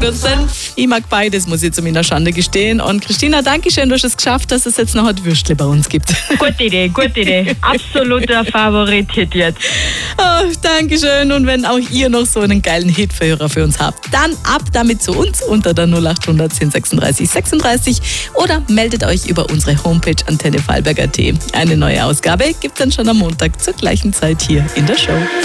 für Senf. Ich mag beides, muss ich zu meiner Schande gestehen. Und Christina, danke schön, du hast es geschafft, dass es jetzt noch ein Würstle bei uns gibt. Gute Idee. Absoluter Favorit-Hit jetzt. Oh, Dankeschön. Und wenn auch ihr noch so einen geilen Hitverhörer für uns habt, dann ab damit zu uns unter der 0800 1036 36 oder meldet euch über unsere Homepage Antenne Vorarlberg.at. Eine neue Ausgabe gibt es dann schon am Montag zur gleichen Zeit hier in der Show.